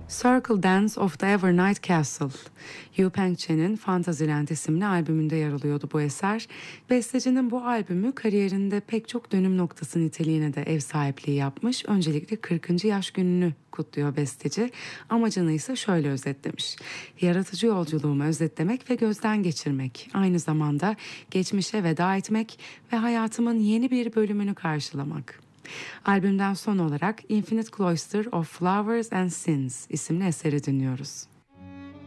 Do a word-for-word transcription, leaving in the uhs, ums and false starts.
Circle Dance of the Evernight Castle. Yu Peng Chen'in Fantasyland isimli albümünde yer alıyordu bu eser. Bestecinin bu albümü kariyerinde pek çok dönüm noktası niteliğine de ev sahipliği yapmış. Öncelikle kırkıncı yaş gününü kutluyor besteci. Amacını ise şöyle özetlemiş: yaratıcı yolculuğumu özetlemek ve gözden geçirmek. Aynı zamanda geçmişe veda etmek ve hayatımın yeni bir bölümünü karşılamak. Albümden son olarak Infinite Cloister of Flowers and Sins isimli eseri dinliyoruz.